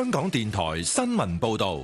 香港電台新聞報道。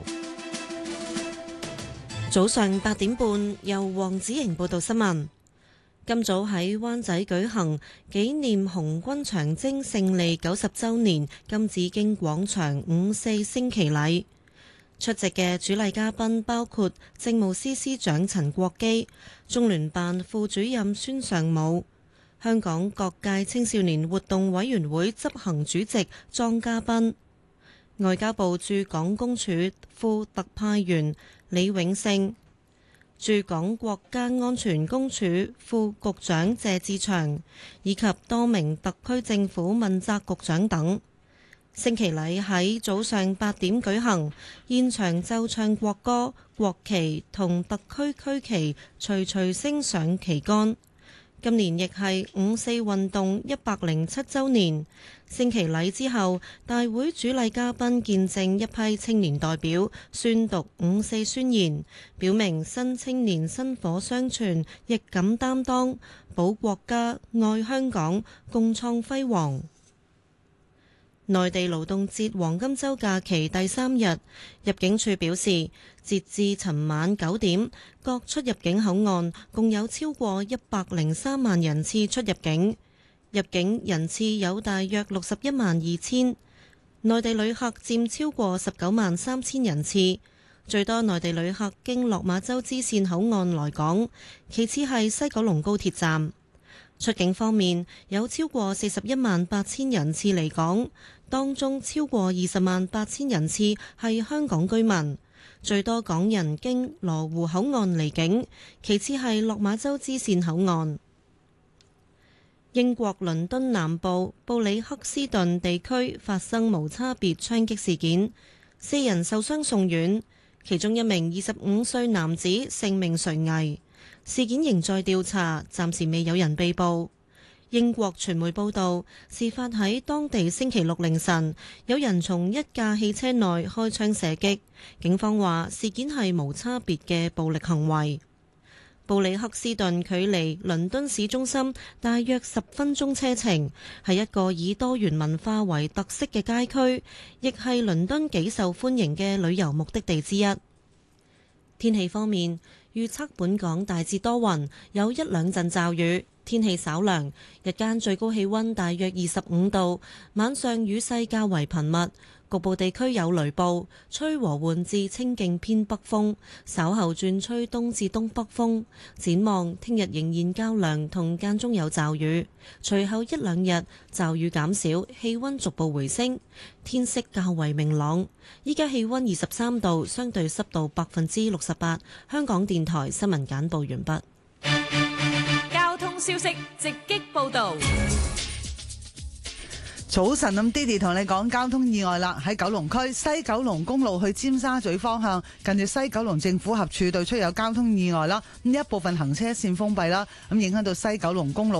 早上8點半，由黃子瑩報道新聞。今早喺灣仔舉行紀念紅軍長征勝利90週年金紫荊廣場5·4升旗禮。出席嘅主禮嘉賓包括政務司司長陳國基、中聯辦副主任孫尚武、香港各界青少年活動委員會執行主席莊家彬、外交部駐港公署副特派員李永勝、駐港國家安全公署副局長謝志祥，以及多名特區政府問責局長等。升旗禮喺早上8點舉行，現場奏唱國歌、國旗同特區區旗徐徐升上旗杆。今年亦係5·4運動107週年。升旗禮之後，大會主禮嘉賓見證一批青年代表宣讀5·4宣言，表明新青年薪火相傳，亦敢擔當，保國家、愛香港，共創輝煌。內地勞動節黃金週假期第3日，入境處表示，截至尋晚9點，各出入境口岸共有超過103萬人次出入境，入境人次有大約61萬2千，內地旅客佔超過19萬3千人次，最多內地旅客經落馬洲支線口岸來港，其次係西九龍高鐵站。出境方面，有超過41萬8千人次離港，當中超過20萬8千人次係香港居民，最多港人經羅湖口岸離境，其次係落馬洲支線口岸。英國倫敦南部布里克斯頓地區發生無差別槍擊事件，4人受傷送院，其中一名25歲男子性命垂危。事件仍在調查，暫時未有人被捕。英國傳媒報道，事發喺當地星期六凌晨，有人從一架汽車內開槍射擊。警方話事件係無差別嘅暴力行為。布里克斯頓距離倫敦市中心大約10分鐘車程，係一個以多元文化為特色嘅街區，亦係倫敦幾受歡迎嘅旅遊目的地之一。天氣方面，預測本港大致多雲，有一兩陣驟雨，天氣稍涼，日間最高氣溫大約25度，晚上雨勢較為頻密，局部地區有雷暴，吹和緩至清勁偏北風，稍後轉吹東至東北風。展望聽日仍然較涼，同間中有驟雨，隨後一兩日驟雨減少，氣溫逐步回升，天色較為明朗。依家氣溫23度，相對濕度68%。香港電台新聞簡報完畢。 交通消息直擊報道。 早晨，咁 Didi 同你講交通意外啦！喺九龍區西九龍公路去尖沙咀方向，近住西九龍政府合署對出有交通意外啦，咁一部分行車線封閉啦，咁影響到西九龍公路